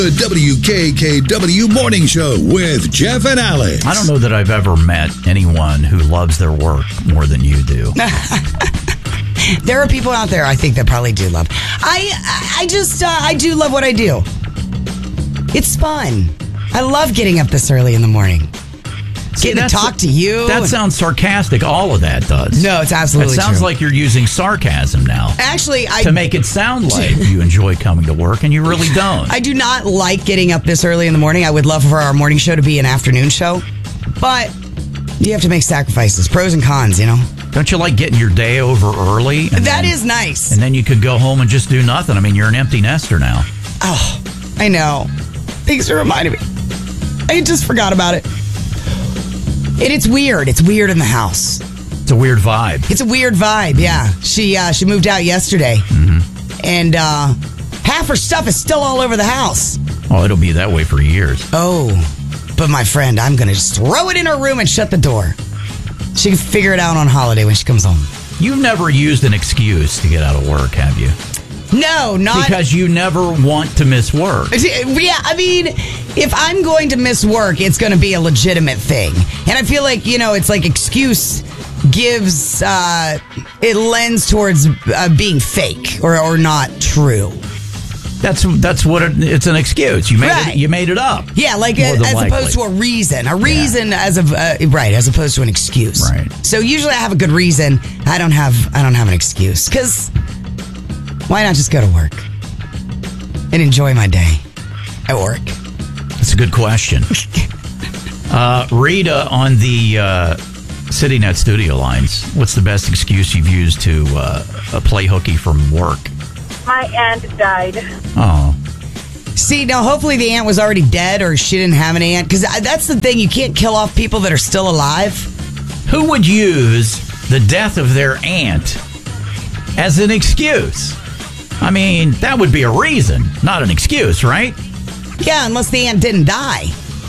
The WKKW Morning Show with Jeff and Alex. I don't know that I've ever met anyone who loves their work more than you do. There are people out there I think that probably do love. I do love what I do. It's fun. I love getting up this early in the morning. Getting to talk to you. That sounds sarcastic. All of that does. No, it's absolutely true. It sounds true. like you're using sarcasm now. Actually, to make it sound like you enjoy coming to work, and you really don't. I do not like getting up this early in the morning. I would love for our morning show to be an afternoon show, but you have to make sacrifices, pros and cons, you know? Don't you like getting your day over early? That is nice. And then you could go home and just do nothing. I mean, you're an empty nester now. Oh, I know. Thanks for reminding me. I just forgot about it. And it's weird. It's weird in the house. It's a weird vibe. It's a weird vibe, yeah. She moved out yesterday. Mm-hmm. And half her stuff is still all over the house. Oh, it'll be that way for years. Oh, but my friend, I'm going to just throw it in her room and shut the door. She can figure it out on holiday when she comes home. You've never used an excuse to get out of work, have you? No, not... Because you never want to miss work. Yeah, I mean, if I'm going to miss work, it's going to be a legitimate thing. And I feel like, it's like excuse gives... it lends towards being fake or not true. That's what it's an excuse. You made it up. Yeah, like as opposed to a reason. A reason as opposed to an excuse. Right. So usually I have a good reason. I don't have an excuse. Because why not just go to work and enjoy my day at work? That's a good question. Rita on the CityNet studio lines. What's the best excuse you've used to play hooky from work? My aunt died. Oh. See, now hopefully the aunt was already dead or she didn't have an aunt. Because that's the thing. You can't kill off people that are still alive. Who would use the death of their aunt as an excuse? I mean, that would be a reason, not an excuse, right? Yeah, unless the aunt didn't die.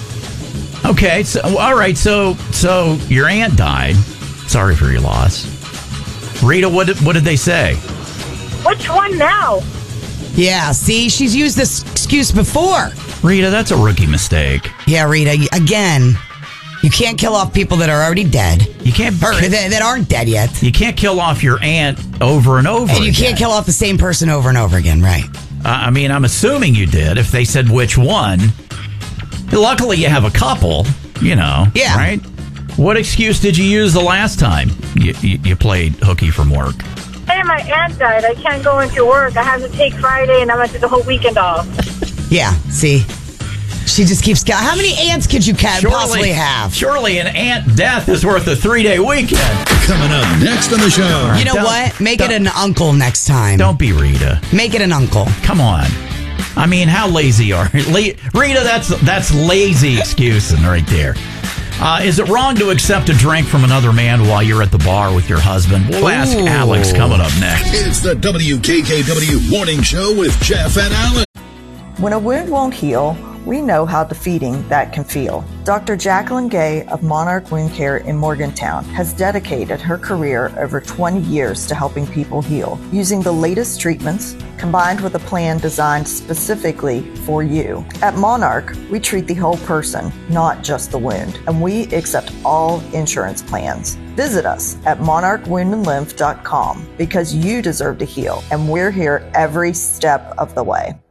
Okay, so all right, so your aunt died. Sorry for your loss. Rita, what did they say? Which one now? Yeah, see, she's used this excuse before. Rita, that's a rookie mistake. Yeah, Rita, again, you can't kill off people that are already dead. You can't... that aren't dead yet. You can't kill off your aunt over and over And you can't kill off the same person over and over again, right? I mean, I'm assuming you did. If they said which one... Luckily, you have a couple, Yeah. Right? What excuse did you use the last time you played hooky from work? Hey, my aunt died. I can't go into work. I have to take Friday and I'm going to take the whole weekend off. Yeah, see? She just keeps... How many aunts could you possibly have? Surely an aunt death is worth a 3-day weekend. Coming up next on the show. You know what? Make it an uncle next time. Don't be Rita. Make it an uncle. Come on. I mean, how lazy are you? Rita, that's lazy excusing right there. Is it wrong to accept a drink from another man while you're at the bar with your husband? We'll ask Alex coming up next. It's the WKKW Morning Show with Jeff and Alex. When a wound won't heal, we know how defeating that can feel. Dr. Jacqueline Gay of Monarch Wound Care in Morgantown has dedicated her career over 20 years to helping people heal, using the latest treatments combined with a plan designed specifically for you. At Monarch, we treat the whole person, not just the wound, and we accept all insurance plans. Visit us at monarchwoundandlymph.com because you deserve to heal, and we're here every step of the way.